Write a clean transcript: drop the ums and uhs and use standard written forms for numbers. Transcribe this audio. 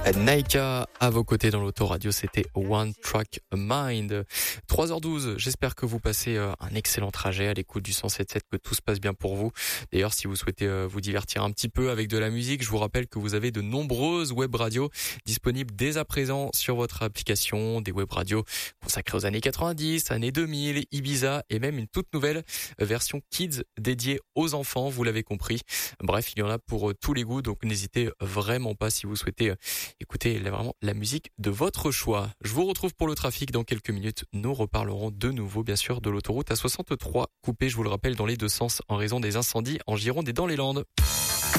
Naika à vos côtés dans l'autoradio, c'était One Track Mind. 3h12, j'espère que vous passez un excellent trajet à l'écoute du 107.7, que tout se passe bien pour vous. D'ailleurs, si vous souhaitez vous divertir un petit peu avec de la musique, je vous rappelle que vous avez de nombreuses web radios disponibles dès à présent sur votre application, des web radios consacrées aux années 90, années 2000, Ibiza et même une toute nouvelle version Kids dédiée aux enfants, vous l'avez compris. Bref, il y en a pour tous les goûts, donc n'hésitez vraiment pas si vous souhaitez écoutez vraiment la musique de votre choix. Je vous retrouve pour le trafic dans quelques minutes. Nous reparlerons de nouveau, bien sûr, de l'autoroute A63 coupée, je vous le rappelle, dans les deux sens en raison des incendies en Gironde et dans les Landes.